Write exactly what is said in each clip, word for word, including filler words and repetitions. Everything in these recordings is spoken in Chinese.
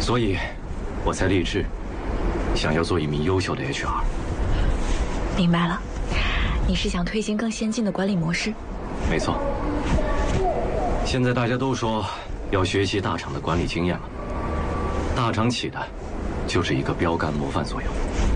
所以，我才立志，想要做一名优秀的 H R。 明白了，你是想推行更先进的管理模式？ 没错。现在大家都说要学习大厂的管理经验了，大厂起的就是一个标杆模范作用。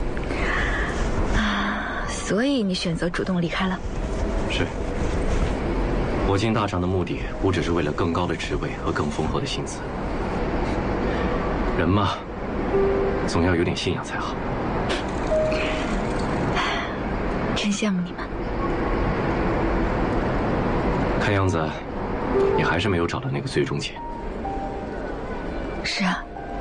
啊，所以你选择主动离开了？ 是。我进大厂的目的不只是为了更高的职位和更丰厚的薪资。人嘛，总要有点信仰才好。 真羡慕你们。 看样子，你还是没有找到那个最终解。 是啊，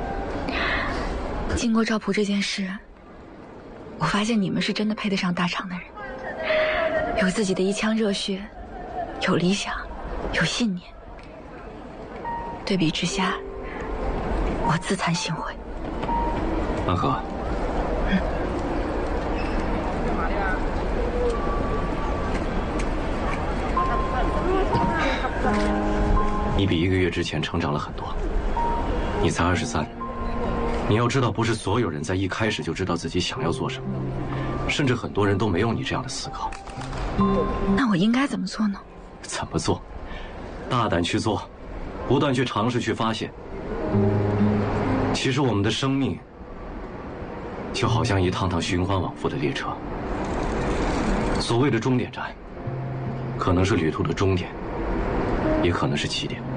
经过赵普这件事，我发现你们是真的配得上大厂的人，有自己的一腔热血，有理想，有信念。对比之下，我自惭形秽。 安和， 嗯， 你比一个月之前成长了很多。你才二十三，你要知道，不是所有人在一开始就知道自己想要做什么，甚至很多人都没有你这样的思考。 那我应该怎么做呢？ 怎么做？大胆去做，不断去尝试，去发现。其实我们的生命就好像一趟趟循环往复的列车，所谓的终点站，可能是旅途的终点，也可能是起点。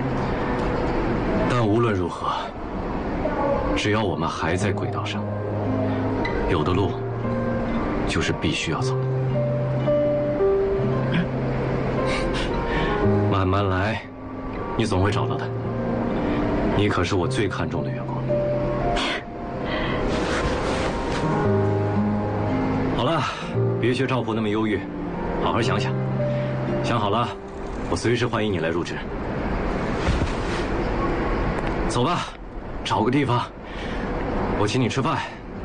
但无论如何，只要我们还在轨道上，有的路就是必须要走。慢慢来，你总会找到的。你可是我最看重的员工。好了，别学赵普那么忧郁，好好想想。想好了，我随时欢迎你来入职。走吧，找个地方，我请你吃饭。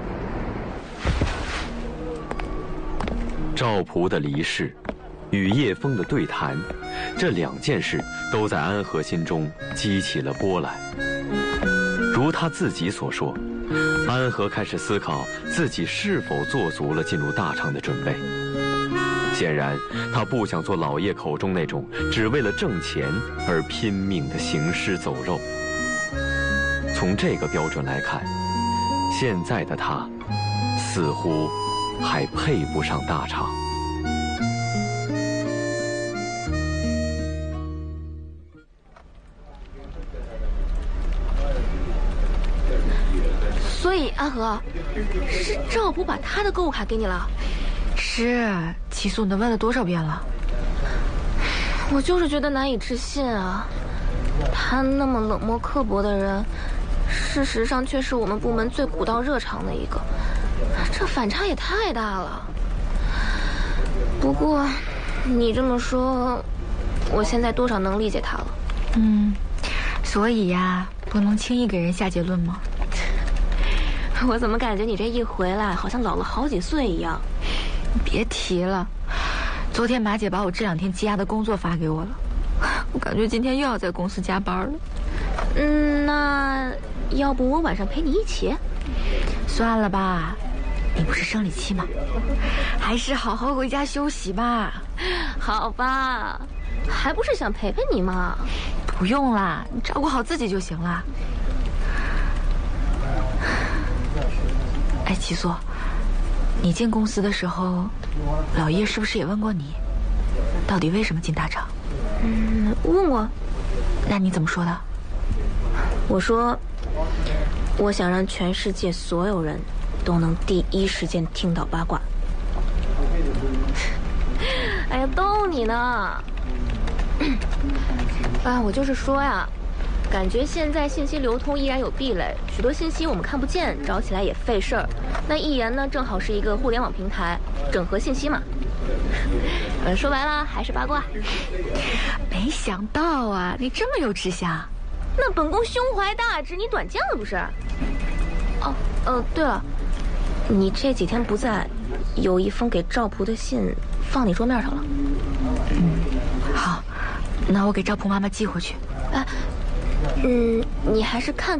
赵普的离世与叶枫的对谈，这两件事都在安和心中激起了波澜。如他自己所说，安和开始思考自己是否做足了进入大厂的准备。显然，他不想做老叶口中那种只为了挣钱而拼命的行尸走肉。从这个标准来看，现在的他似乎还配不上大厂。 所以安和，是赵普把他的购物卡给你了？ 是，起诉你问了多少遍了？ 我就是觉得难以置信啊！他那么冷漠刻薄的人，事实上却是我们部门最古道热肠的一个，这反差也太大了。不过，你这么说，我现在多少能理解他了。 嗯，所以呀，不能轻易给人下结论吗？ 我怎么感觉你这一回来，好像老了好几岁一样？ 别提了，昨天马姐把我这两天积压的工作发给我了，我感觉今天又要在公司加班了。 嗯，那要不我晚上陪你一起？ 算了吧，你不是生理期吗？还是好好回家休息吧。 好吧，还不是想陪陪你吗？ 不用啦，你照顾好自己就行了。哎，齐素，你进公司的时候，老叶是不是也问过你，到底为什么进大厂？ 嗯，问过。 那你怎么说的？ 我说，我想让全世界所有人都能第一时间听到八卦。哎呀，逗你呢。啊，我就是说呀，感觉现在信息流通依然有壁垒，许多信息我们看不见，找起来也费事儿。那一言呢，正好是一个互联网平台，整合信息嘛。呃，说白了还是八卦。 没想到啊，你这么有志向。 那本宫胸怀大志，你短见了不是？哦，呃，对了，你这几天不在，有一封给赵普的信放你桌面上了。 嗯，好，那我给赵普妈妈寄回去。 哎，嗯，你还是看看。